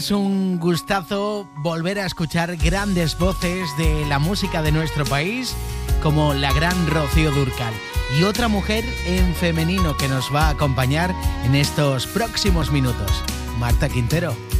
Es un gustazo volver a escuchar grandes voces de la música de nuestro país, como la gran Rocío Dúrcal, y otra mujer en femenino que nos va a acompañar en estos próximos minutos, Marta Quintero.